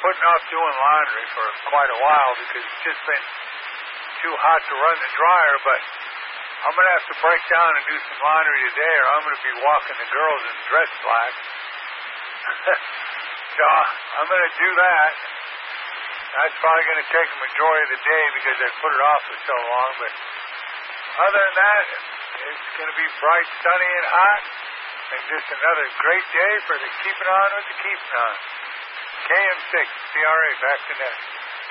putting off doing laundry for quite a while because it's just been too hot to run the dryer, but I'm going to have to break down and do some laundry today, or I'm going to be walking the girls in dress slacks. So I'm going to do that. That's probably going to take the majority of the day because I put it off for so long, but other than that, it's going to be bright, sunny, and hot, and just another great day for the Keeping On with the Keeping On. KM6, CRA, back to net.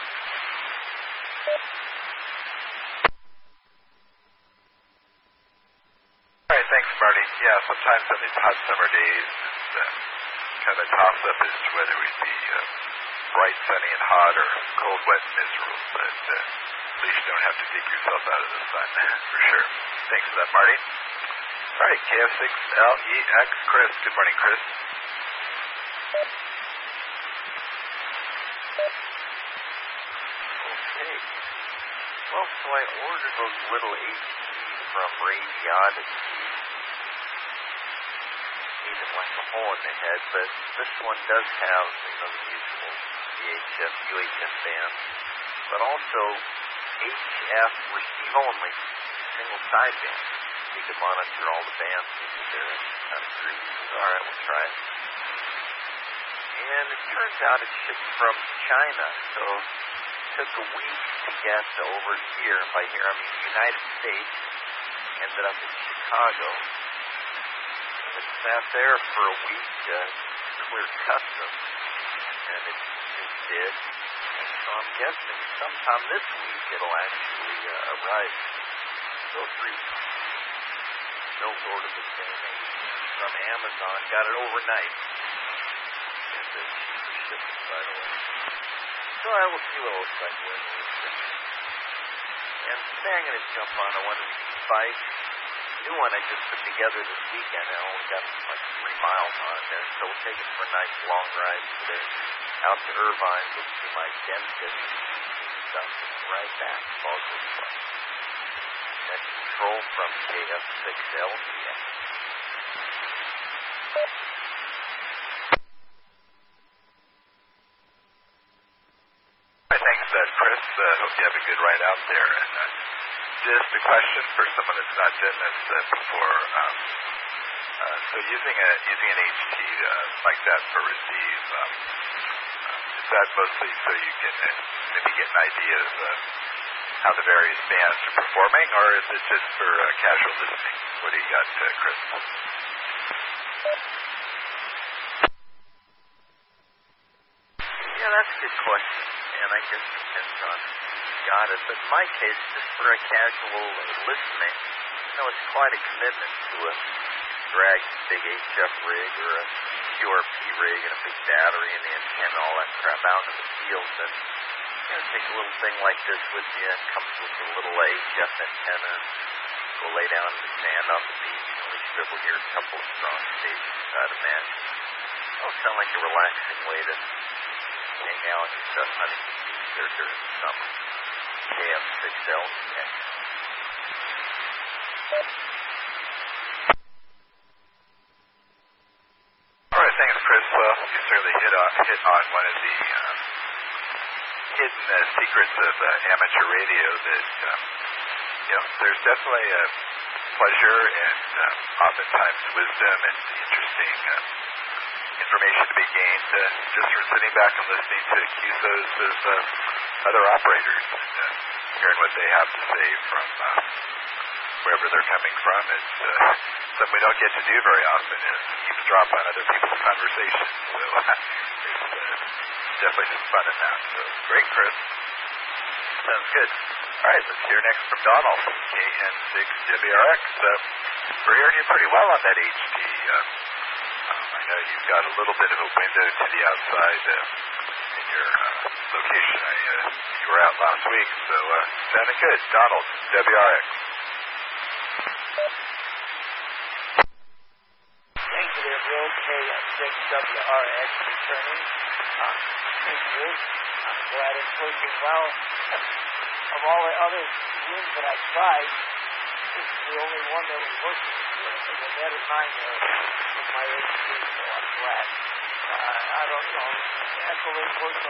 All right, thanks, Marty. Yeah, sometimes on these hot summer days, it's kind of a toss-up as to whether we'd be bright, sunny, and hot, or cold, wet, and miserable, but at least you don't have to dig yourself out of the sun, for sure. Thanks for that, Marty. All right, KF6LEX, Chris. Good morning, Chris. Okay. Well, so I ordered those little HTs from Radiology. Even like a hole in the head, but this one does have, the usual VHF, UHF band, but also HF receive only, single sideband. You can monitor all the bands because they're kind of green. Alright, we'll try it. And it turns out it's shipped from China, so it took a week to get over here. By here, I mean the United States. Ended up in Chicago. It sat there for a week to clear customs, and it did. And so I'm guessing sometime this week it'll actually arrive. So 3 weeks. Don't order the same from Amazon. Got it overnight. And the cheaper shipping, by the way. So I will see what it looks like when we finish. And today I'm going to jump on a 1-week bike. New one I just put together this weekend. I only got like 3 miles on it there. So we'll take it for a nice long ride today. Out to Irvine, go see my dentist and stuff. And right back. All goes well. That's Control from KF6LEX. Thanks, Chris. Hope you have a good ride out there. And just a question for someone that's not done this before. So using an HT like that for receive, is that mostly so you can maybe get an idea of how the various bands are performing, or is it just for casual listening? What do you got, Chris? Yeah, that's a good question, and I guess it depends on who got it. But in my case, just for a casual listening, it's quite a commitment to a drag big HF rig or a QRP rig and a big battery and the antenna, all that crap out in the field. And take a little thing like this with you. It comes with a little HF antenna. Go lay down in the sand on the beach. At least you'll hear a couple of strong stations, I'd imagine. It'll sound like a relaxing way to hang out and stuff hunting the beach there during the summer. KF6LEX. All right, thanks, Chris. Well, you certainly hit on one of the hidden secrets of amateur radio that, there's definitely a pleasure and oftentimes wisdom and interesting information to be gained just from sitting back and listening to QSOs of other operators and hearing what they have to say from wherever they're coming from. It's something we don't get to do very often, is eavesdrop on other people's conversations. So there's definitely some fun in that. So great, Chris. Sounds good. All right, let's hear next from Donald, KN6WRX. We're hearing you pretty well on that HT. I know you've got a little bit of a window to the outside in your location. You were out last week, so sounding good. Donald, WRX. Thank you there, Bill. KN6WRX returning. Thank you. I'm glad it's working well. Of all the other rooms that I've tried, this is the only one that was working. And the net of mine with my HP, so I'm glad. I don't know. Echoing works